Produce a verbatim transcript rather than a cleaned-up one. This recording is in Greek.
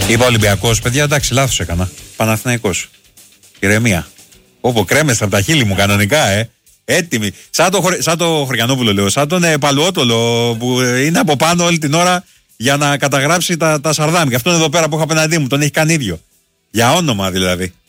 Είπα Ολυμπιακός, παιδιά, εντάξει, λάθος έκανα. Παναθηναϊκός. Ηρεμία. Όπω κρέμεστε από τα χείλη μου, κανονικά, ε. Έτοιμοι. Σαν το, σαν το Χωριανόπουλο, λέω. Σαν τον ε, Παλουότολο που ε, είναι από πάνω όλη την ώρα για να καταγράψει τα, τα σαρδάμια. Και αυτόν εδώ πέρα που έχω απέναντί μου, τον έχει κάνει ίδιο. Για όνομα δηλαδή.